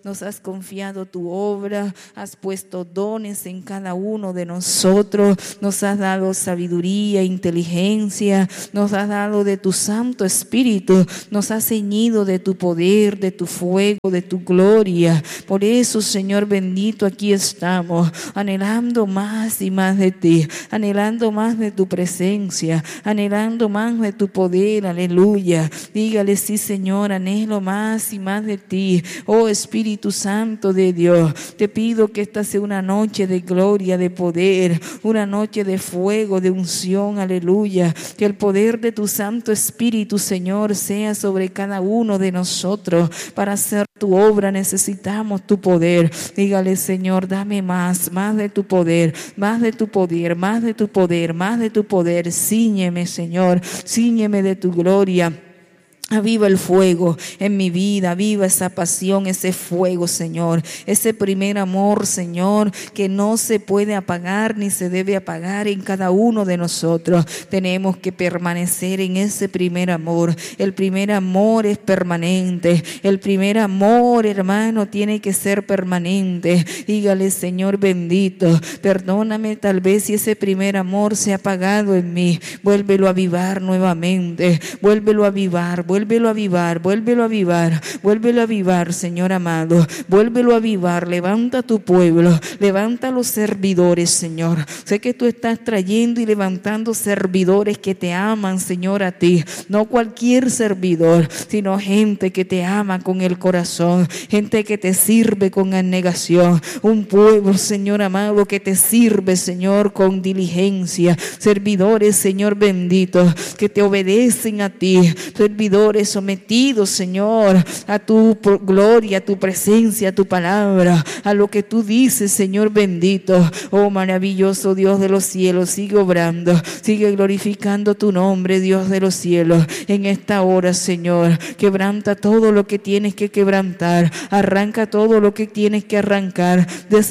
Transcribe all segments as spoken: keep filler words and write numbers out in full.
nos has confiado tu obra, has puesto dones en cada uno de nosotros, nos has dado sabiduría, inteligencia, nos has dado de tu Santo Espíritu, nos has ceñido de tu poder, de tu fuego, de tu gloria. Por eso, Señor bendito, aquí estamos, anhelando más y más de ti, anhelando más de tu presencia, anhelando más de tu poder, aleluya. Dígale, sí, Señor, anhelo más y más de ti, oh Espíritu Santo de Dios. Te pido que esta sea una noche de gloria, de poder, una noche de fuego, de unción, aleluya. Que el poder de tu Santo Espíritu, Señor, sea sobre cada uno de nosotros. Para hacer tu obra necesitamos tu poder. Dígale, Señor, dame más, más de tu poder, más de tu poder, más de tu poder, más de tu poder. Cíñeme, Señor, cíñeme de tu gloria. Aviva el fuego en mi vida, aviva esa pasión, ese fuego, Señor, ese primer amor, Señor, que no se puede apagar ni se debe apagar en cada uno de nosotros. Tenemos que permanecer en ese primer amor. El primer amor es permanente. El primer amor, hermano, tiene que ser permanente. Dígale, Señor bendito, perdóname tal vez si ese primer amor se ha apagado en mí. Vuélvelo a avivar nuevamente, vuélvelo a avivar, vuélvelo Vuélvelo a avivar, vuélvelo a avivar, vuélvelo a avivar, Señor amado, vuélvelo a avivar. Levanta tu pueblo, levanta los servidores, Señor. Sé que tú estás trayendo y levantando servidores que te aman, Señor, a ti. No cualquier servidor, sino gente que te ama con el corazón, gente que te sirve con abnegación. Un pueblo, Señor amado, que te sirve, Señor, con diligencia. Servidores, Señor bendito, que te obedecen a ti. Servidores sometidos, Señor, a tu gloria, a tu presencia, a tu palabra, a lo que tú dices, Señor bendito. Oh maravilloso Dios de los cielos, sigue obrando, sigue glorificando tu nombre, Dios de los cielos. En esta hora, Señor, quebranta todo lo que tienes que quebrantar, arranca todo lo que tienes que arrancar,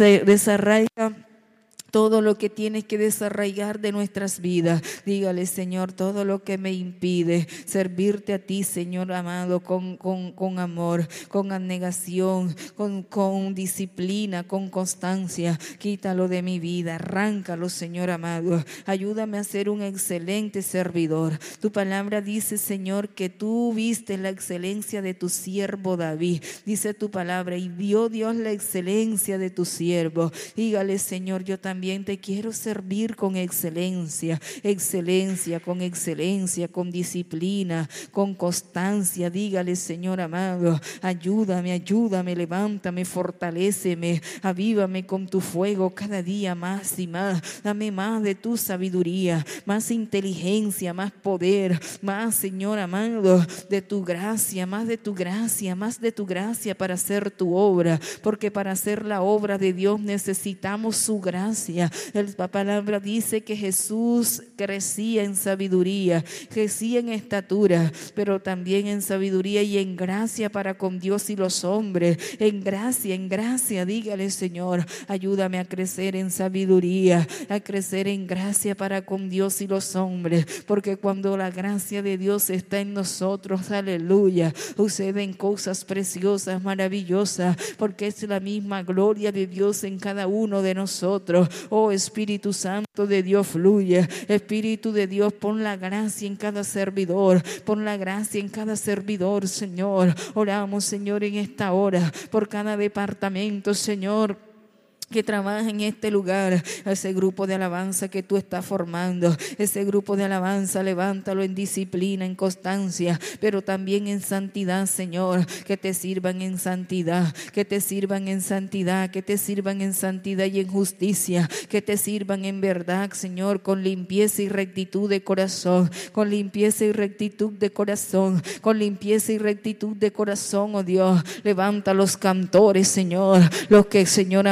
desarraiga todo lo que tienes que desarraigar de nuestras vidas. Dígale, Señor, todo lo que me impide servirte a ti, Señor amado, con, con, con amor, con abnegación, con, con disciplina, con constancia. Quítalo de mi vida, arráncalo, Señor amado. Ayúdame a ser un excelente servidor. Tu palabra dice, Señor, que tú viste la excelencia de tu siervo David. Dice tu palabra, y vio Dios la excelencia de tu siervo. Dígale, Señor, yo también También te quiero servir con excelencia, excelencia, con excelencia, con disciplina, con constancia. Dígale, Señor amado, ayúdame, ayúdame, levántame, fortaléceme, avívame con tu fuego cada día más y más. Dame más de tu sabiduría, más inteligencia, más poder, más, Señor amado, de tu gracia, más de tu gracia, más de tu gracia para hacer tu obra, porque para hacer la obra de Dios necesitamos su gracia. La palabra dice que Jesús crecía en sabiduría, crecía en estatura, pero también en sabiduría y en gracia para con Dios y los hombres. En gracia, en gracia, dígale, Señor, ayúdame a crecer en sabiduría, a crecer en gracia para con Dios y los hombres, porque cuando la gracia de Dios está en nosotros, aleluya, suceden cosas preciosas, maravillosas, porque es la misma gloria de Dios en cada uno de nosotros. Oh Espíritu Santo de Dios, fluye. Espíritu de Dios, pon la gracia en cada servidor, pon la gracia en cada servidor, Señor. Oramos, Señor, en esta hora por cada departamento, Señor, que trabaja en este lugar, ese grupo de alabanza que tú estás formando, ese grupo de alabanza, levántalo en disciplina, en constancia, pero también en santidad, Señor, que te sirvan en santidad, que te sirvan en santidad, que te sirvan en santidad y en justicia, que te sirvan en verdad, Señor, con limpieza y rectitud de corazón, con limpieza y rectitud de corazón, con limpieza y rectitud de corazón, oh Dios. Levanta los cantores, Señor, los que, Señor amado,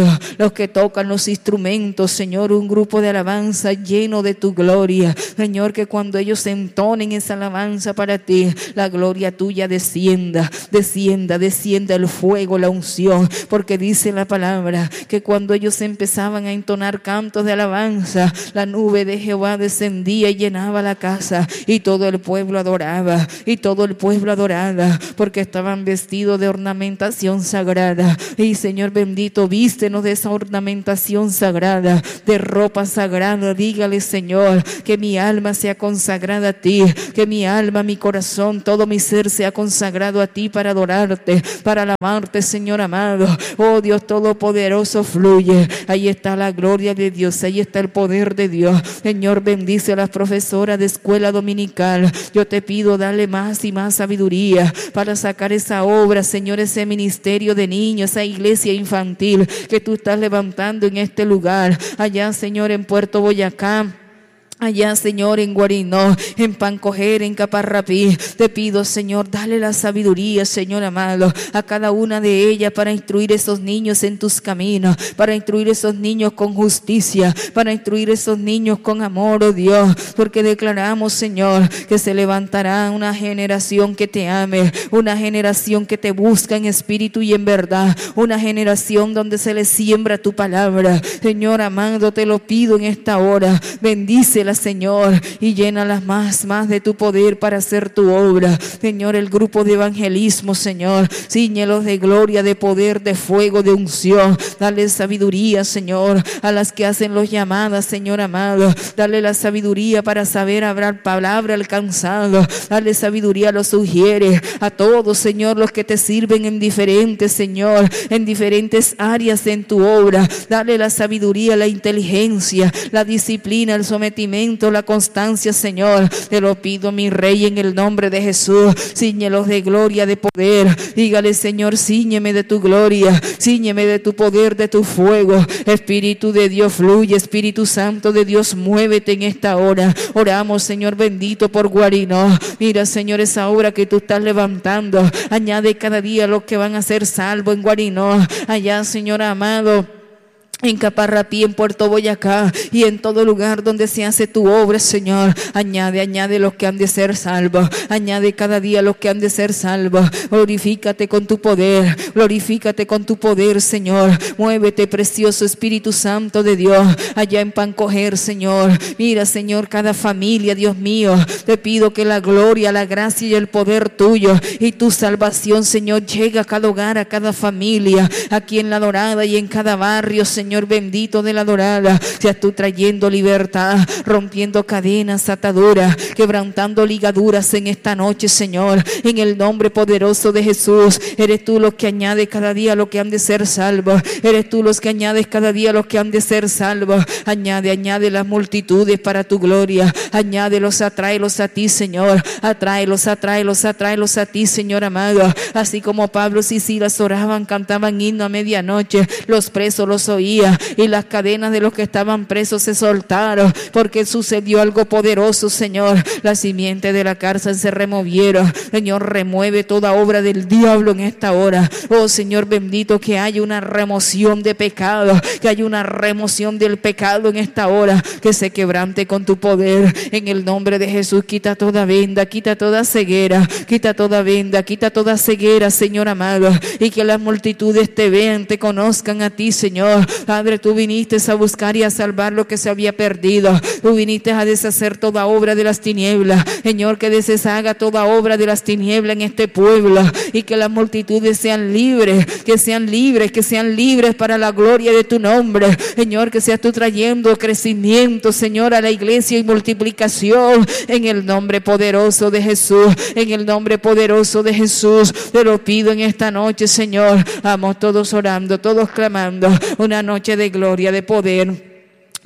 músicos, los que tocan los instrumentos, Señor, un grupo de alabanza lleno de tu gloria, Señor, que cuando ellos entonen esa alabanza para ti, la gloria tuya descienda, descienda, descienda el fuego, la unción, porque dice la palabra que cuando ellos empezaban a entonar cantos de alabanza, la nube de Jehová descendía y llenaba la casa, y todo el pueblo adoraba, y todo el pueblo adoraba, porque estaban vestidos de ornamentación sagrada. Y Señor bendito, vístenos de esa ornamentación sagrada, de ropa sagrada. Dígale, Señor, que mi alma sea consagrada a ti, que mi alma, mi corazón, todo mi ser sea consagrado a ti para adorarte, para alabarte, Señor amado. Oh Dios todopoderoso, fluye. Ahí está la gloria de Dios, ahí está el poder de Dios. Señor, bendice a las profesoras de escuela dominical. Yo te pido, dale más y más sabiduría para sacar esa obra, Señor, ese ministerio de niños, esa iglesia infantil que tú estás levantando en este lugar. Allá, Señor, en Puerto Boyacá, allá, Señor, en Guarinó, en Pancoger, en Caparrapí, te pido, Señor, dale la sabiduría, Señor amado, a cada una de ellas para instruir esos niños en tus caminos, para instruir esos niños con justicia, para instruir esos niños con amor, oh Dios, porque declaramos, Señor, que se levantará una generación que te ame, una generación que te busca en espíritu y en verdad, una generación donde se le siembra tu palabra. Señor amado, te lo pido en esta hora, bendice, Señor, y llénalas más, más de tu poder para hacer tu obra. Señor, el grupo de evangelismo, Señor, cíñelos de gloria, de poder, de fuego, de unción. Dale sabiduría, Señor, a las que hacen los llamadas, Señor amado. Dale la sabiduría para saber hablar palabra alcanzado. Dale sabiduría a los sugieres, a todos, Señor, los que te sirven en diferentes, Señor, en diferentes áreas en tu obra. Dale la sabiduría, la inteligencia, la disciplina, el sometimiento, la constancia, Señor. Te lo pido, mi Rey, en el nombre de Jesús. Cíñelos de gloria, de poder. Dígale, Señor, cíñeme de tu gloria, cíñeme de tu poder, de tu fuego. Espíritu de Dios, fluye. Espíritu Santo de Dios, muévete en esta hora. Oramos, Señor bendito, por Guarinó. Mira, Señor, esa obra que tú estás levantando. Añade cada día los que van a ser salvos en Guarinó. Allá, Señor amado, en Caparrapí, en Puerto Boyacá y en todo lugar donde se hace tu obra, Señor. Añade, añade los que han de ser salvos. Añade cada día los que han de ser salvos. Glorifícate con tu poder. Glorifícate con tu poder, Señor. Muévete, precioso Espíritu Santo de Dios. Allá en Pancoger, Señor. Mira, Señor, cada familia, Dios mío. Te pido que la gloria, la gracia y el poder tuyo y tu salvación, Señor, llegue a cada hogar, a cada familia. Aquí en La Dorada y en cada barrio, Señor. Señor bendito de La Dorada, seas tú trayendo libertad, rompiendo cadenas, ataduras, quebrantando ligaduras en esta noche, Señor, en el nombre poderoso de Jesús. Eres tú los que añades cada día los que han de ser salvos. Eres tú los que añades cada día los que han de ser salvos. Añade, añade las multitudes para tu gloria. Añádelos, atráelos a ti, Señor. Atráelos, atráelos, atráelos a ti, Señor amado. Así como Pablo y Silas oraban, cantaban himno a medianoche, los presos los oían y las cadenas de los que estaban presos se soltaron, porque sucedió algo poderoso, Señor. Las simientes de la cárcel se removieron. Señor, remueve toda obra del diablo en esta hora. Oh Señor bendito, que haya una remoción de pecado, que haya una remoción del pecado en esta hora, que se quebrante con tu poder en el nombre de Jesús. Quita toda venda, quita toda ceguera, quita toda venda, quita toda ceguera, Señor amado, y que las multitudes te vean, te conozcan a ti, Señor. Padre, tú viniste a buscar y a salvar lo que se había perdido. Tú viniste a deshacer toda obra de las tinieblas. Señor, que deshaga toda obra de las tinieblas en este pueblo y que las multitudes sean libres, que sean libres, que sean libres para la gloria de tu nombre. Señor, que seas tú trayendo crecimiento, Señor, a la iglesia y multiplicación en el nombre poderoso de Jesús. En el nombre poderoso de Jesús te lo pido en esta noche, Señor. Vamos todos orando, todos clamando. Una noche de gloria, de poder,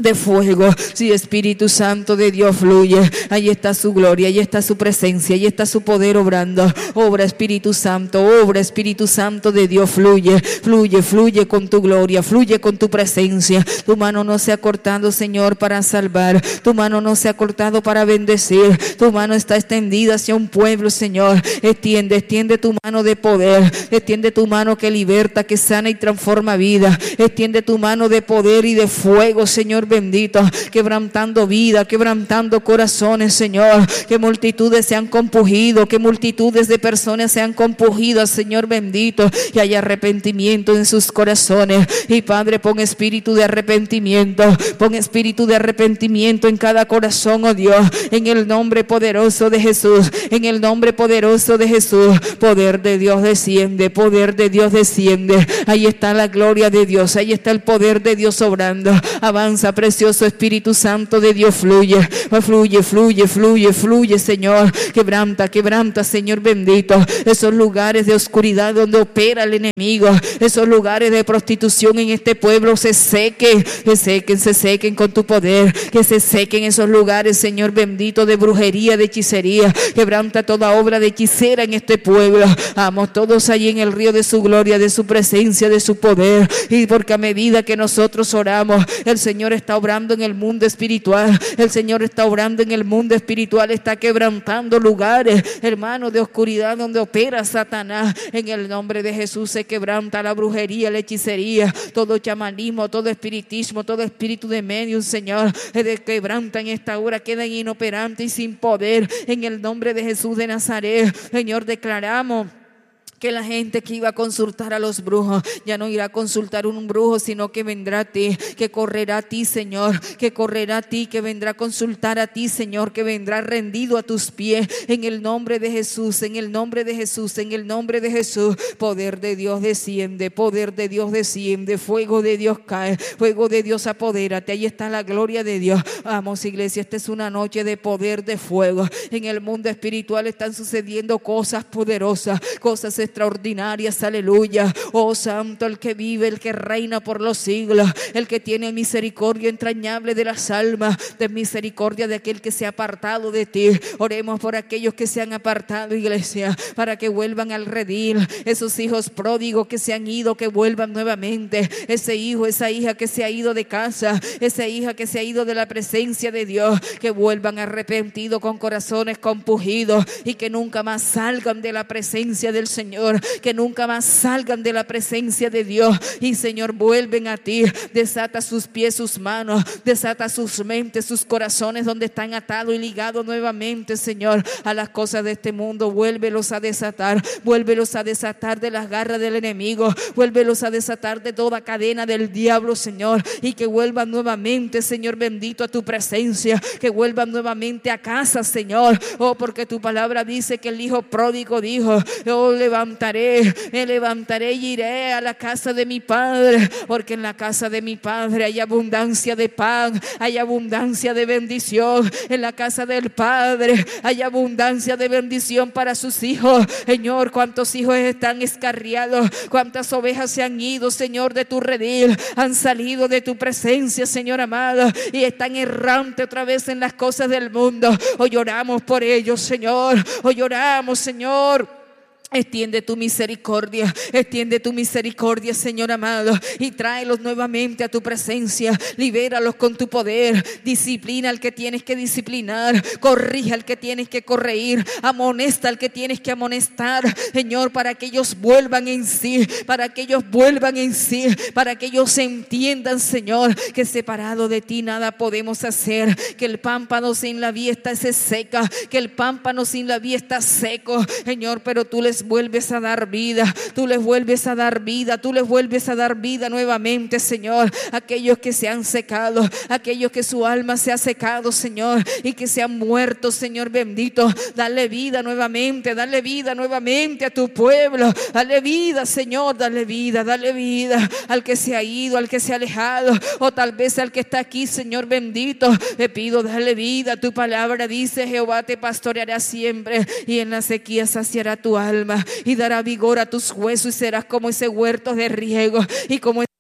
de fuego. Sí, Espíritu Santo de Dios, fluye. Ahí está su gloria, ahí está su presencia, ahí está su poder obrando. Obra, Espíritu Santo, obra, Espíritu Santo de Dios, fluye, fluye, fluye con tu gloria, fluye con tu presencia. Tu mano no se ha cortado, Señor, para salvar. Tu mano no se ha cortado para bendecir. Tu mano está extendida hacia un pueblo, Señor. Extiende, extiende tu mano de poder. Extiende tu mano que liberta, que sana y transforma vida. Extiende tu mano de poder y de fuego, Señor bendito, quebrantando vida, quebrantando corazones, Señor. Que multitudes se han compungido, que multitudes de personas se han compungido, Señor bendito, que haya arrepentimiento en sus corazones. Y Padre, pon espíritu de arrepentimiento, pon espíritu de arrepentimiento en cada corazón, oh Dios, en el nombre poderoso de Jesús, en el nombre poderoso de Jesús. Poder de Dios desciende, poder de Dios desciende. Ahí está la gloria de Dios, ahí está el poder de Dios obrando. Avanza, precioso Espíritu Santo de Dios, fluye, fluye, fluye, fluye, fluye, Señor. Quebranta, quebranta, Señor bendito, esos lugares de oscuridad donde opera el enemigo, esos lugares de prostitución en este pueblo, se sequen, se sequen, se sequen con tu poder, que se sequen esos lugares, Señor bendito, de brujería, de hechicería. Quebranta toda obra de hechicera en este pueblo. Vamos todos allí en el río de su gloria, de su presencia, de su poder. Y porque a medida que nosotros oramos, el Señor está obrando en el mundo espiritual. El Señor está obrando en el mundo espiritual, está quebrantando lugares, hermanos, de oscuridad donde opera Satanás. En el nombre de Jesús se quebranta la brujería, la hechicería, todo chamanismo, todo espiritismo, todo espíritu de medium, Señor, se quebranta en esta hora, quedan inoperantes y sin poder. En el nombre de Jesús de Nazaret, Señor, declaramos que la gente que iba a consultar a los brujos ya no irá a consultar a un brujo, sino que vendrá a ti, que correrá a ti, Señor, que correrá a ti, que vendrá a consultar a ti, Señor, que vendrá rendido a tus pies. En el nombre de Jesús, en el nombre de Jesús, en el nombre de Jesús. Poder de Dios desciende, poder de Dios desciende, fuego de Dios cae, fuego de Dios apodérate. Ahí está la gloria de Dios. Vamos, iglesia, esta es una noche de poder, de fuego. En el mundo espiritual están sucediendo cosas poderosas, cosas extraordinarias, aleluya. Oh santo, el que vive, el que reina por los siglos, el que tiene misericordia entrañable de las almas, de misericordia de aquel que se ha apartado de ti. Oremos por aquellos que se han apartado, iglesia, para que vuelvan al redil. Esos hijos pródigos que se han ido, que vuelvan nuevamente. Ese hijo, esa hija que se ha ido de casa, esa hija que se ha ido de la presencia de Dios, que vuelvan arrepentidos, con corazones compungidos, y que nunca más salgan de la presencia del Señor, que nunca más salgan de la presencia de Dios. Y Señor, vuelven a ti. Desata sus pies, sus manos, desata sus mentes, sus corazones donde están atados y ligados nuevamente, Señor, a las cosas de este mundo. Vuélvelos a desatar, vuélvelos a desatar de las garras del enemigo, vuélvelos a desatar de toda cadena del diablo, Señor, y que vuelvan nuevamente, Señor bendito, a tu presencia, que vuelvan nuevamente a casa, Señor. Oh, porque tu palabra dice que el hijo pródigo dijo: oh, levantaré, me levantaré y iré a la casa de mi padre, porque en la casa de mi padre hay abundancia de pan, hay abundancia de bendición. En la casa del Padre hay abundancia de bendición para sus hijos. Señor, cuántos hijos están escarriados, cuántas ovejas se han ido, Señor, de tu redil, han salido de tu presencia, Señor amado, y están errantes otra vez en las cosas del mundo. Hoy lloramos por ellos, Señor. Hoy lloramos, Señor. Extiende tu misericordia, extiende tu misericordia, Señor amado, y tráelos nuevamente a tu presencia. Libéralos con tu poder. Disciplina al que tienes que disciplinar, corrige al que tienes que corregir, amonesta al que tienes que amonestar, Señor, para que ellos vuelvan en sí, para que ellos vuelvan en sí, para que ellos entiendan, Señor, que separado de ti nada podemos hacer, que el pámpano sin la vid está se seca, que el pámpano sin la vid está seco, Señor, pero tú les vuelves a dar vida, tú les vuelves a dar vida, tú les vuelves a dar vida nuevamente, Señor. Aquellos que se han secado, aquellos que su alma se ha secado, Señor, y que se han muerto, Señor bendito, dale vida nuevamente, dale vida nuevamente a tu pueblo, dale vida, Señor, dale vida, dale vida al que se ha ido, al que se ha alejado, o tal vez al que está aquí, Señor bendito. Te pido, dale vida. Tu palabra dice: Jehová te pastoreará siempre, y en la sequía saciará tu alma, y dará vigor a tus huesos, y serás como ese huerto de riego, y como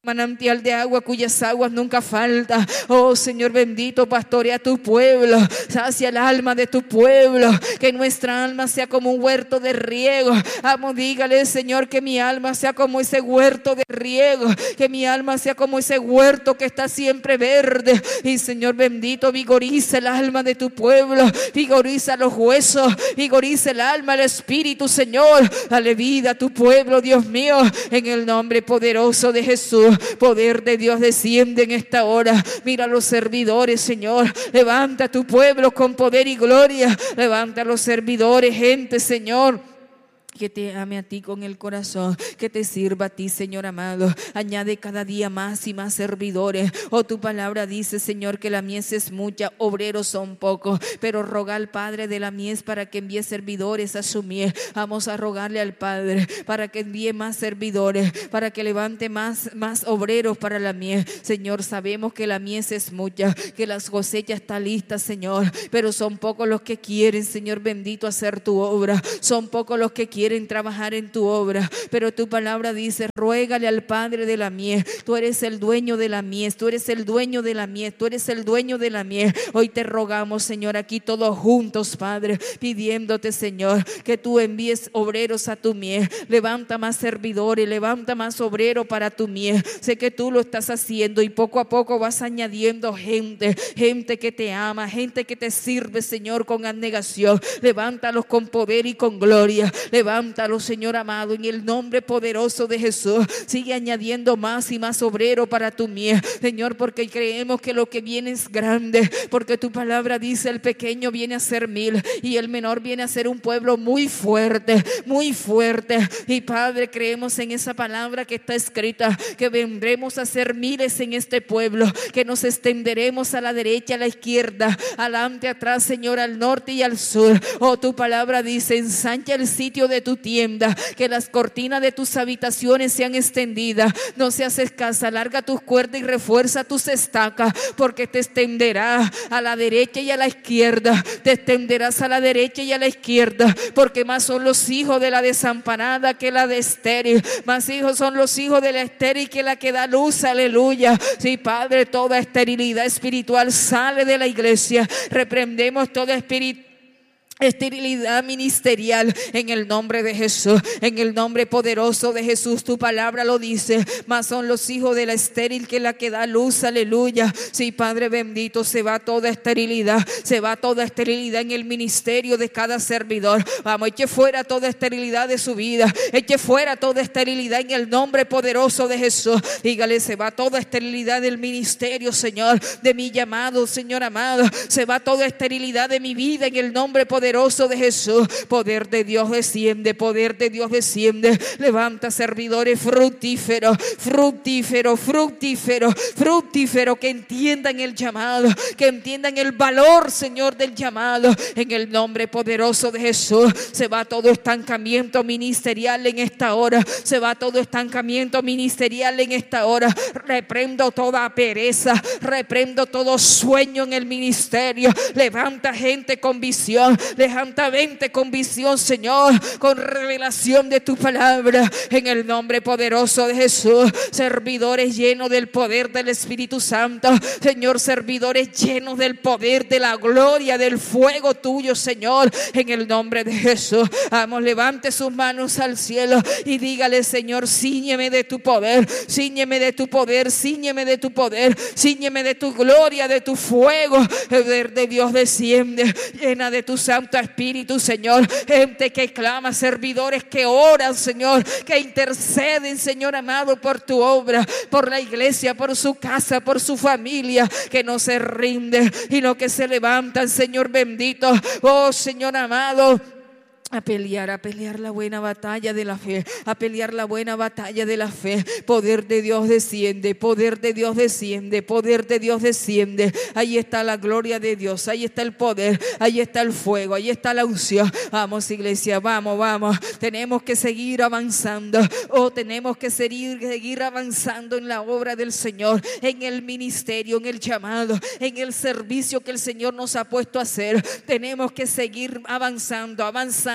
manantial de agua cuyas aguas nunca falta. Oh Señor bendito, pastorea tu pueblo, sacia el alma de tu pueblo, que nuestra alma sea como un huerto de riego. Amo, dígale Señor, que mi alma sea como ese huerto de riego, que mi alma sea como ese huerto que está siempre verde. Y Señor bendito, vigoriza el alma de tu pueblo, vigoriza los huesos, vigoriza el alma, el espíritu, Señor. Dale vida a tu pueblo, Dios mío, en el nombre poderoso de Jesús. Poder de Dios desciende en esta hora. Mira a los servidores, Señor. Levanta a tu pueblo con poder y gloria. Levanta a los servidores, gente, Señor, que te ame a ti con el corazón, que te sirva a ti, Señor amado. Añade cada día más y más servidores. Oh, tu palabra dice, Señor, que la mies es mucha, obreros son pocos, pero roga al Padre de la mies para que envíe servidores a su mies. Vamos a rogarle al Padre para que envíe más servidores, para que levante más, más obreros para la mies. Señor, sabemos que la mies es mucha, que las cosechas están listas, Señor, pero son pocos los que quieren, Señor bendito, hacer tu obra. Son pocos los que quieren quieren trabajar en tu obra, pero tu palabra dice, ruégale al Padre de la mies. Tú eres el dueño de la mies, tú eres el dueño de la mies, tú eres el dueño de la mies. Hoy te rogamos, Señor, aquí todos juntos, Padre, pidiéndote, Señor, que tú envíes obreros a tu mies. Levanta más servidores, levanta más obreros para tu mies. Sé que tú lo estás haciendo y poco a poco vas añadiendo gente, gente que te ama, gente que te sirve, Señor, con abnegación. Levántalos con poder y con gloria. Levántalo, Señor amado, en el nombre poderoso de Jesús. Sigue añadiendo más y más obrero para tu mies, Señor, porque creemos que lo que viene es grande, porque tu palabra dice, el pequeño viene a ser mil y el menor viene a ser un pueblo muy fuerte, muy fuerte. Y Padre, creemos en esa palabra que está escrita, que vendremos a ser miles en este pueblo, que nos extenderemos a la derecha, a la izquierda, adelante, atrás, Señor, al norte y al sur. Oh, tu palabra dice, ensancha el sitio de tu tienda, que las cortinas de tus habitaciones sean extendidas, no seas escasa, alarga tus cuerdas y refuerza tus estacas, porque te extenderás a la derecha y a la izquierda, te extenderás a la derecha y a la izquierda, porque más son los hijos de la desamparada que la de estéril, más hijos son los hijos de la estéril que la que da luz, aleluya. Sí, Padre, toda esterilidad espiritual sale de la iglesia, reprendemos toda espiritualidad, esterilidad ministerial en el nombre de Jesús, en el nombre poderoso de Jesús. Tu palabra lo dice, más son los hijos de la estéril que la que da luz, aleluya. Sí, Padre bendito, se va toda esterilidad, se va toda esterilidad en el ministerio de cada servidor. Vamos, eche fuera toda esterilidad de su vida, eche fuera toda esterilidad en el nombre poderoso de Jesús. Dígale, se va toda esterilidad del ministerio, Señor, de mi llamado, Señor amado, se va toda esterilidad de mi vida en el nombre poderoso de Jesús. Poder de Dios desciende, poder de Dios desciende. Levanta servidores fructíferos, fructíferos, fructíferos, fructíferos, que entiendan el llamado, que entiendan el valor, Señor, del llamado. En el nombre poderoso de Jesús, se va todo estancamiento ministerial en esta hora, se va todo estancamiento ministerial en esta hora. Reprendo toda pereza, reprendo todo sueño en el ministerio. Levanta gente con visión, levanta gente con visión, Señor, con revelación de tu palabra, en el nombre poderoso de Jesús. Servidores llenos del poder del Espíritu Santo, Señor, servidores llenos del poder, de la gloria, del fuego tuyo, Señor, en el nombre de Jesús. Vamos, levante sus manos al cielo y dígale, Señor, cíñeme de tu poder, cíñeme de tu poder, cíñeme de tu poder, cíñeme de tu gloria, de tu fuego. El poder de Dios desciende, llena de tu Santo Espíritu, Señor. Gente que clama, servidores que oran, Señor, que interceden, Señor amado, por tu obra, por la iglesia, por su casa, por su familia, que no se rinden y no que se levantan, Señor bendito. Oh, Señor amado, a pelear, a pelear la buena batalla de la fe, a pelear la buena batalla de la fe. Poder de Dios desciende, poder de Dios desciende, poder de Dios desciende. Ahí está la gloria de Dios, ahí está el poder, ahí está el fuego, ahí está la unción. Vamos, iglesia, vamos, vamos. Tenemos que seguir avanzando. Oh, tenemos que seguir, seguir avanzando en la obra del Señor, en el ministerio, en el llamado, en el servicio que el Señor nos ha puesto a hacer. Tenemos que seguir avanzando, avanzando,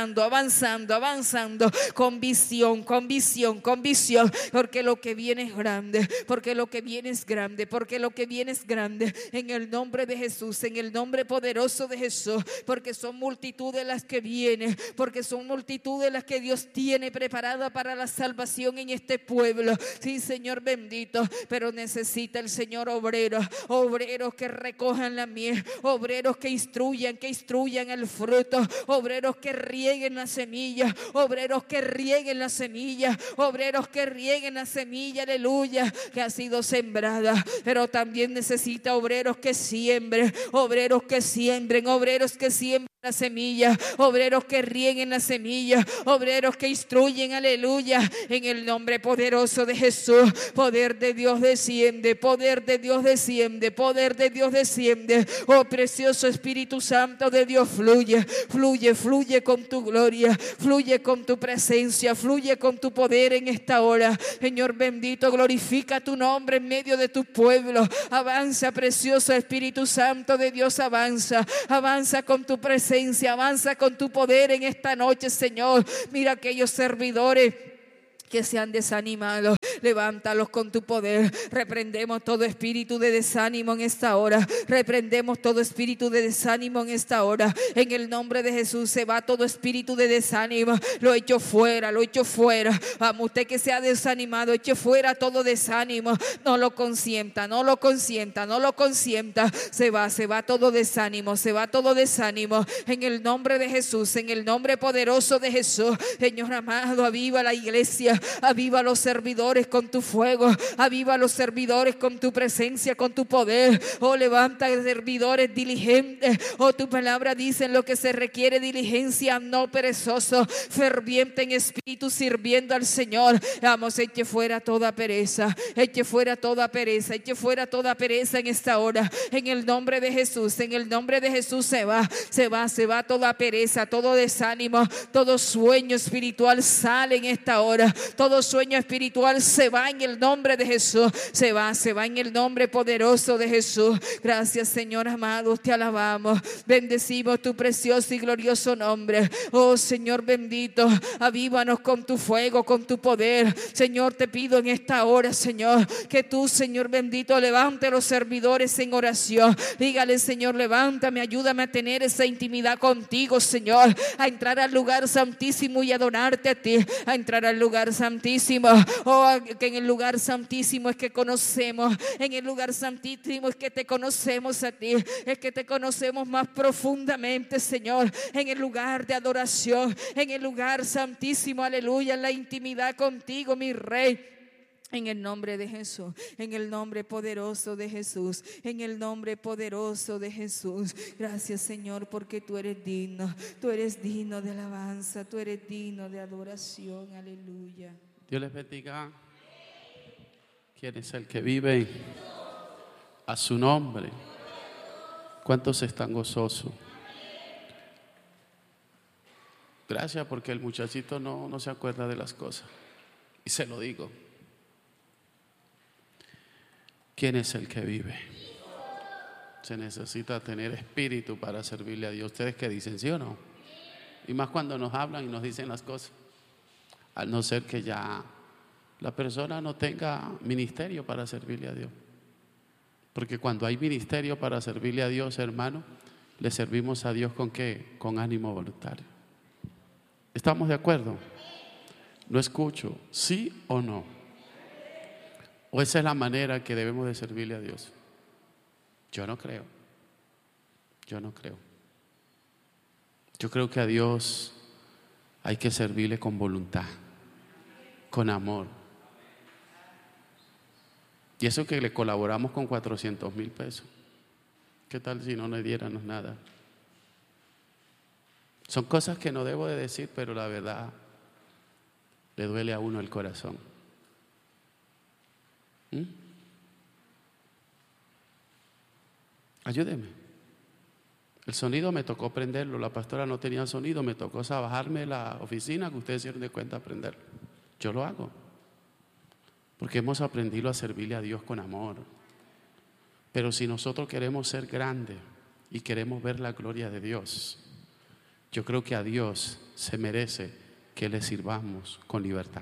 avanzando, avanzando, avanzando, con visión, con visión, con visión, porque lo que viene es grande, porque lo que viene es grande, porque lo que viene es grande, en el nombre de Jesús, en el nombre poderoso de Jesús, porque son multitudes las que vienen, porque son multitudes las que Dios tiene preparada para la salvación en este pueblo. Sí, Señor bendito, pero necesita el Señor obreros, obreros que recojan la miel, obreros que instruyan, que instruyan el fruto, obreros que rieguen la semilla, obreros que rieguen la semilla, obreros que rieguen la semilla, aleluya, que ha sido sembrada. Pero también necesita obreros que siembren, obreros que siembren, obreros que siembren la semilla, obreros que rieguen la semilla, obreros que instruyen, aleluya, en el nombre poderoso de Jesús. Poder de Dios desciende, poder de Dios desciende, poder de Dios desciende. Oh precioso Espíritu Santo de Dios, fluye, fluye, fluye con tu gloria, fluye con tu presencia, fluye con tu poder en esta hora. Señor bendito, glorifica tu nombre en medio de tu pueblo. Avanza, precioso Espíritu Santo de Dios, avanza, avanza con tu presencia, avanza con tu poder en esta noche, Señor. Mira aquellos servidores que se han desanimado, levántalos con tu poder. Reprendemos todo espíritu de desánimo en esta hora, reprendemos todo espíritu de desánimo en esta hora, en el nombre de Jesús. Se va todo espíritu de desánimo, lo echo fuera, lo echo fuera. Vamos, usted que se ha desanimado, eche fuera todo desánimo, no lo consienta, no lo consienta, no lo consienta. Se va, se va todo desánimo, se va todo desánimo, en el nombre de Jesús, en el nombre poderoso de Jesús. Señor amado, aviva la iglesia, aviva a los servidores con tu fuego, aviva a los servidores con tu presencia, con tu poder. Oh, levanta servidores diligentes. Oh, tu palabra dice: en lo que se requiere diligencia, no perezoso, ferviente en espíritu, sirviendo al Señor. Vamos, eche fuera toda pereza, eche fuera toda pereza, eche fuera toda pereza en esta hora, en el nombre de Jesús, en el nombre de Jesús. Se va, se va, se va toda pereza, todo desánimo, todo sueño espiritual sale en esta hora. Todo sueño espiritual se va en el nombre de Jesús. Se va, se va en el nombre poderoso de Jesús. Gracias, Señor amado, te alabamos, bendecimos tu precioso y glorioso nombre. Oh Señor bendito, avívanos con tu fuego, con tu poder. Señor, te pido en esta hora, Señor, que tú, Señor bendito, levante a los servidores en oración. Dígale: Señor, levántame, ayúdame a tener esa intimidad contigo, Señor, a entrar al lugar santísimo y adorarte a ti, a entrar al lugar santísimo. Oh, que en el lugar santísimo es que conocemos, en el lugar santísimo es que te conocemos a ti, es que te conocemos más profundamente, Señor, en el lugar de adoración, en el lugar santísimo, aleluya, en la intimidad contigo, mi Rey. En el nombre de Jesús, en el nombre poderoso de Jesús, en el nombre poderoso de Jesús. Gracias, Señor, porque tú eres digno, tú eres digno de alabanza, tú eres digno de adoración. Aleluya. Dios les bendiga. ¿Quién es el que vive a su nombre? ¿Cuántos están gozosos? Gracias, porque el muchachito no, no se acuerda de las cosas. Y se lo digo. ¿Quién es el que vive? Se necesita tener espíritu para servirle a Dios. ¿Ustedes qué dicen, sí o no? Y más cuando nos hablan y nos dicen las cosas. Al no ser que ya la persona no tenga ministerio para servirle a Dios. Porque cuando hay ministerio para servirle a Dios, hermano, le servimos a Dios ¿con qué? Con ánimo voluntario. ¿Estamos de acuerdo? No escucho, ¿sí o no? ¿O esa es la manera que debemos de servirle a Dios? Yo no creo. Yo no creo. Yo creo que a Dios hay que servirle con voluntad, con amor. Y eso que le colaboramos con cuatrocientos mil pesos. ¿Qué tal si no le diéramos nada? Son cosas que no debo de decir, pero la verdad le duele a uno el corazón. ¿Mm? Ayúdeme. El sonido me tocó prenderlo. La pastora no tenía sonido, me tocó bajarme la oficina, que ustedes se dieron de cuenta, prenderlo. Yo lo hago porque hemos aprendido a servirle a Dios con amor. Pero si nosotros queremos ser grandes y queremos ver la gloria de Dios, Yo creo que a Dios se merece que le sirvamos con libertad.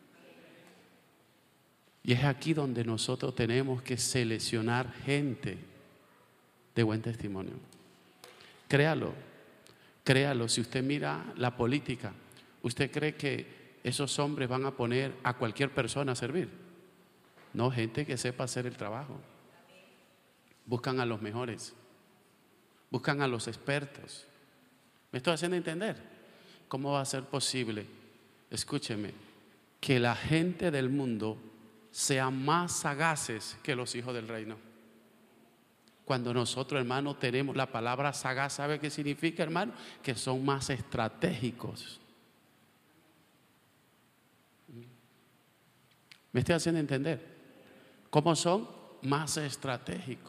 Y es aquí donde nosotros tenemos que seleccionar gente de buen testimonio. Créalo, créalo. Si usted mira la política, ¿usted cree que esos hombres van a poner a cualquier persona a servir? No, gente que sepa hacer el trabajo. Buscan a los mejores, buscan a los expertos. ¿Me estoy haciendo entender? ¿Cómo va a ser posible, escúcheme, que la gente del mundo sean más sagaces que los hijos del reino? Cuando nosotros, hermano, tenemos la palabra sagaz, ¿sabe qué significa, hermano? Que son más estratégicos. ¿Me estoy haciendo entender? ¿Cómo son? Más estratégicos.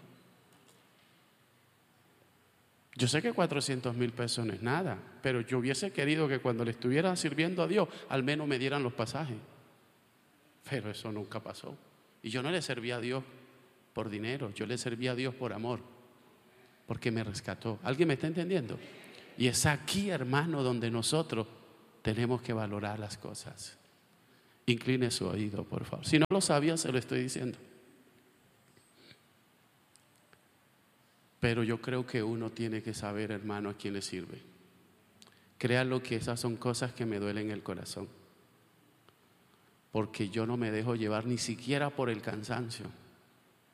Yo sé que cuatrocientos mil pesos no es nada, pero yo hubiese querido que cuando le estuviera sirviendo a Dios, al menos me dieran los pasajes. Pero eso nunca pasó. Y yo no le serví a Dios por dinero, yo le serví a Dios por amor, porque me rescató. ¿Alguien me está entendiendo? Y es aquí, hermano, donde nosotros tenemos que valorar las cosas. Incline su oído, por favor. Si no lo sabía, se lo estoy diciendo. Pero yo creo que uno tiene que saber, hermano, a quién le sirve. Créanlo que esas son cosas que me duelen el corazón. Porque yo no me dejo llevar ni siquiera por el cansancio.